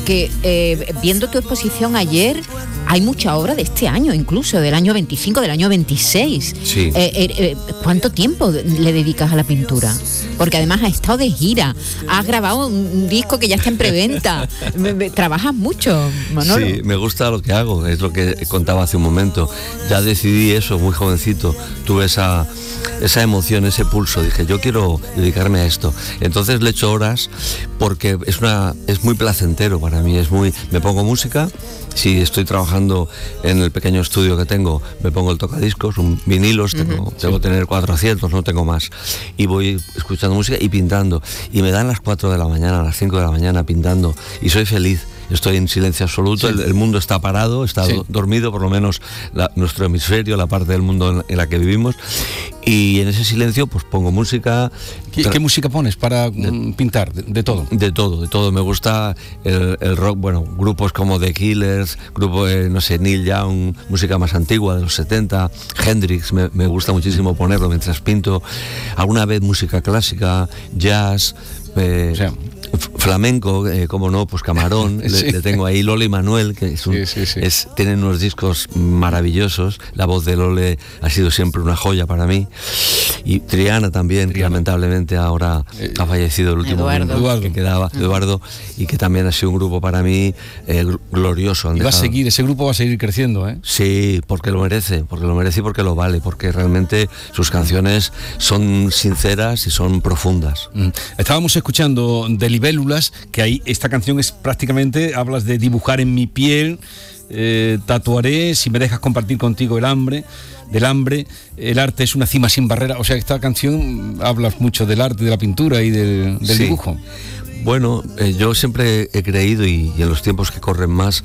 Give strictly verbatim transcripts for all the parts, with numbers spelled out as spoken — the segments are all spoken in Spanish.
porque eh, viendo tu exposición ayer, hay mucha obra de este año, incluso del año veinticinco, del año veintiséis. Sí. Eh, eh, eh, ¿Cuánto tiempo le dedicas a la pintura? Porque además has estado de gira, has grabado un, un disco que ya está en preventa, me, me, trabajas mucho, Manolo. Sí, me gusta lo que hago, es lo que contaba hace un momento. Ya decidí eso, muy jovencito, tuve esa, esa emoción, ese pulso, dije, yo quiero dedicarme a esto. Entonces le echo horas porque es, una, es muy placentero para mí, es muy, me pongo música. Si estoy trabajando en el pequeño estudio que tengo, me pongo el tocadiscos, un vinilos, uh-huh. tengo, tengo que tener cuatrocientos, no tengo más. Y voy escuchando música y pintando. Y me dan las cuatro de la mañana, a las cinco de la mañana pintando. Y soy feliz. Estoy en silencio absoluto, sí. el, el mundo está parado, está sí. dormido, por lo menos la, nuestro hemisferio, la parte del mundo en la, en la que vivimos. Y en ese silencio pues pongo música. ¿Qué, tra- ¿qué música pones para de, pintar? De, de todo. De todo, de todo. Me gusta el, el rock, bueno, grupos como The Killers, grupo de, no sé, Neil Young, música más antigua de los setenta, Hendrix, me, me gusta muchísimo ponerlo mientras pinto. Alguna vez música clásica, jazz, eh, o sea, flamenco, eh, como no, pues Camarón, sí. le, le tengo ahí Lole Manuel, que es un, sí, sí, sí. Es, tienen unos discos maravillosos, la voz de Lole ha sido siempre una joya para mí, y Triana también, Triana. Que lamentablemente ahora eh, ha fallecido el último Eduardo. Eduardo. que quedaba, uh-huh. Eduardo, y que también ha sido un grupo para mí eh, glorioso. Han y va dejado... a seguir, ese grupo va a seguir creciendo, ¿eh? Sí, porque lo merece, porque lo merece y porque lo vale, porque realmente sus canciones son sinceras y son profundas. Uh-huh. Estábamos escuchando de Libélulas, que ahí esta canción es prácticamente, hablas de dibujar en mi piel, eh, tatuaré, si me dejas compartir contigo el hambre, del hambre, el arte es una cima sin barrera. O sea, esta canción hablas mucho del arte, de la pintura y del, del sí. dibujo. Bueno, eh, yo siempre he creído, y, y en los tiempos que corren más,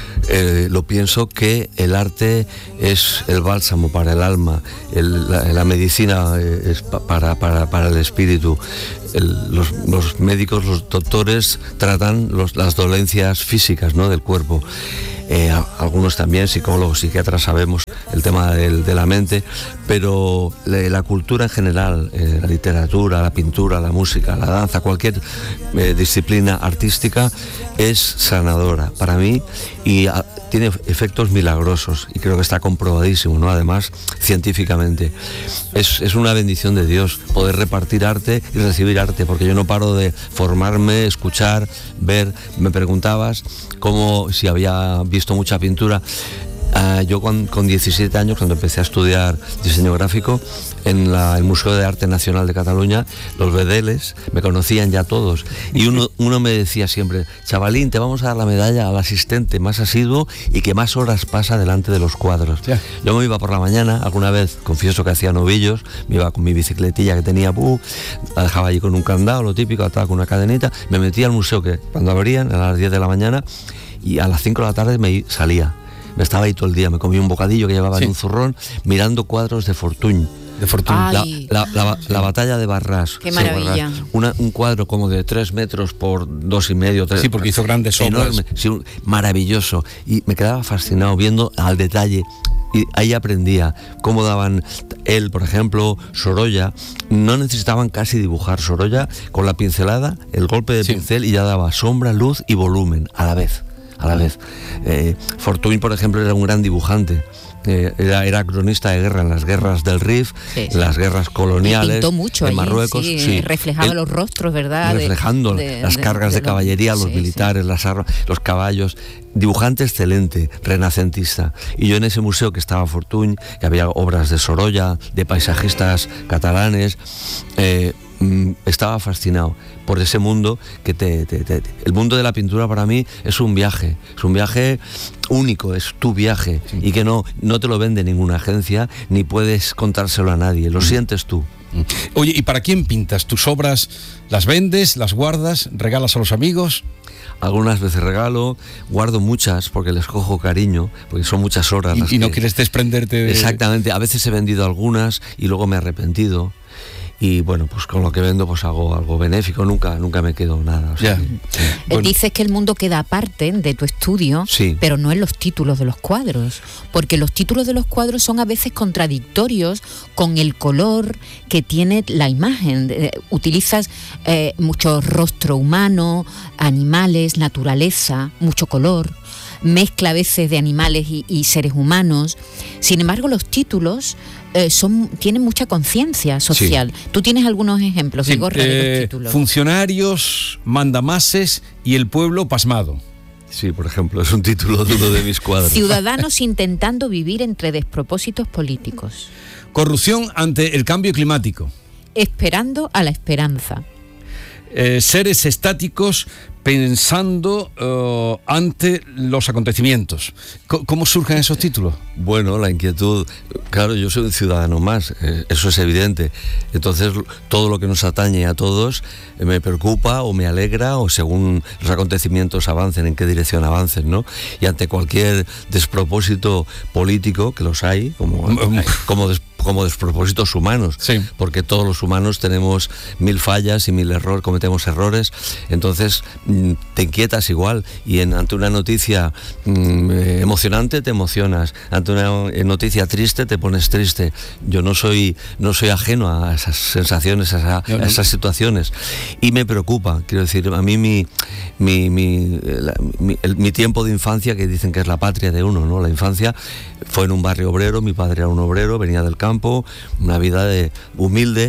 eh, lo pienso, que el arte es el bálsamo para el alma, el, la, la medicina es pa, para, para, para el espíritu. El, los, los médicos, los doctores tratan los, las dolencias físicas, ¿no?, del cuerpo. Eh, algunos también, psicólogos, psiquiatras, sabemos el tema del, de la mente, pero la, la cultura en general, eh, la literatura, la pintura, la música, la danza, cualquier eh, disciplina artística es sanadora para mí y a, tiene efectos milagrosos, y creo que está comprobadísimo, ¿no?, además científicamente. Es, es una bendición de Dios poder repartir arte y recibir arte, porque yo no paro de formarme, escuchar, ver. Me preguntabas cómo, si había visto mucha pintura. Uh, yo con, con diecisiete años, cuando empecé a estudiar diseño gráfico en la, el Museo de Arte Nacional de Cataluña, los vedeles me conocían ya todos, y uno, uno me decía siempre: chavalín, te vamos a dar la medalla al asistente más asiduo y que más horas pasa delante de los cuadros. Yeah. Yo me iba por la mañana, alguna vez confieso que hacía novillos, me iba con mi bicicletilla que tenía, uh, la dejaba allí con un candado, lo típico, ataba con una cadenita, me metía al museo, que cuando abrían a las diez de la mañana, y a las cinco de la tarde me salía. Me estaba ahí todo el día, me comí un bocadillo que llevaba sí. en un zurrón, mirando cuadros de Fortuny. De Fortuny. La, la, la, la batalla de Barrás. Qué maravilla. Barrás. Una, un cuadro como de tres metros por dos y medio. Tres, sí, porque hizo grandes obras. Enorme, sí, maravilloso. Y me quedaba fascinado viendo al detalle. Y ahí aprendía cómo daban él, por ejemplo, Sorolla. No necesitaban casi dibujar. Sorolla, con la pincelada, el golpe de sí. pincel, y ya daba sombra, luz y volumen a la vez. a la vez. Eh, Fortuny, por ejemplo, era un gran dibujante. Eh, era, era cronista de guerra en las guerras del Rif, sí, sí. las guerras coloniales, pintó mucho en allí, Marruecos. Sí, Sí. Reflejaba Él, los rostros, ¿verdad? Reflejando de, las de, cargas de, de, de caballería, los, los sí, militares, sí. las armas, los caballos. Dibujante excelente, renacentista. Y yo en ese museo que estaba Fortuny, que había obras de Sorolla, de paisajistas catalanes, eh, estaba fascinado por ese mundo que te, te, te, el mundo de la pintura para mí es un viaje, es un viaje único, es tu viaje, sí. y que no, no te lo vende ninguna agencia, ni puedes contárselo a nadie, lo mm. sientes tú. Oye, ¿y para quién pintas? ¿Tus obras las vendes, las guardas, regalas a los amigos? Algunas veces regalo, guardo muchas porque les cojo cariño, porque son muchas horas. Y, las y no que... quieres desprenderte de... Exactamente, a veces he vendido algunas y luego me he arrepentido. y bueno, pues con lo que vendo pues hago algo benéfico, nunca, nunca me quedo nada. O sea, Ya. Eh, Bueno. Dices que el mundo queda aparte de tu estudio, Sí. pero no en los títulos de los cuadros, porque los títulos de los cuadros son a veces contradictorios con el color que tiene la imagen. Eh, utilizas eh, mucho rostro humano, animales, naturaleza, mucho color, mezcla a veces de animales y, y seres humanos. Sin embargo, los títulos eh, son tienen mucha conciencia social. Sí. ¿Tú tienes algunos ejemplos, Sí, Vigorra, de eh, los títulos? funcionarios, mandamases y el pueblo pasmado. Sí, por ejemplo, es un título de uno de mis cuadros. Ciudadanos intentando vivir entre despropósitos políticos, Corrupción ante el cambio climático. esperando a la esperanza, Eh, seres estáticos pensando eh, ante los acontecimientos. Co- ¿Cómo surgen esos títulos? Bueno, la inquietud, claro, yo soy un ciudadano más, eh, eso es evidente. Entonces, todo lo que nos atañe a todos eh, me preocupa o me alegra, o según los acontecimientos avancen, en qué dirección avancen, ¿no? Y ante cualquier despropósito político, que los hay, como, como, des- como despropósitos humanos, Sí. porque todos los humanos tenemos mil fallas y mil errores, cometemos errores, entonces mm, te inquietas igual, y en, ante una noticia mm, eh, emocionante te emocionas, ante una eh, noticia triste te pones triste. Yo no soy no soy ajeno a esas sensaciones, a, esa- No, no. a esas situaciones, y me preocupa, quiero decir, a mí mi mi, mi, eh, la- mi- el- mi tiempo de infancia, que dicen que es la patria de uno, ¿no? La infancia fue en un barrio obrero, mi padre era un obrero, venía del campo, una vida de, humilde,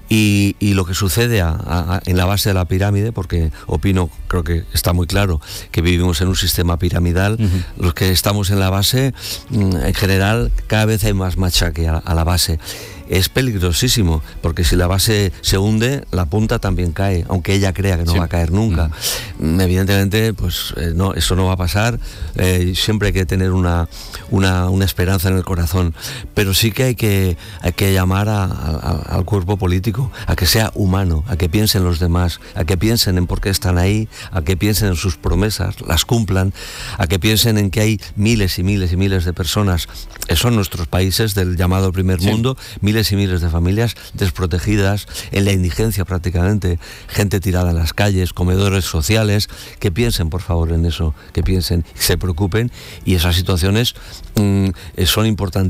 y, y lo que sucede a- a- a- en la base de la pirámide, porque opino, creo que está muy claro, que vivimos en un sistema piramidal. Uh-huh. Los que estamos en la base, en general, cada vez hay más machaque a, a la base. Es peligrosísimo, porque si la base se hunde, la punta también cae, aunque ella crea que no sí. va a caer nunca. Mm. Evidentemente, pues eh, no, eso no va a pasar. Eh, siempre hay que tener una, una, una esperanza en el corazón, pero sí que hay que, hay que llamar a, a, al cuerpo político a que sea humano, a que piensen los demás, a que piensen en por qué están ahí, a que piensen en sus promesas, las cumplan, a que piensen en que hay miles y miles y miles de personas, son nuestros países del llamado primer sí. mundo, miles y miles de familias desprotegidas, en la indigencia prácticamente, gente tirada en las calles, comedores sociales, que piensen por favor en eso, que piensen, se preocupen, y esas situaciones mmm, son importantes.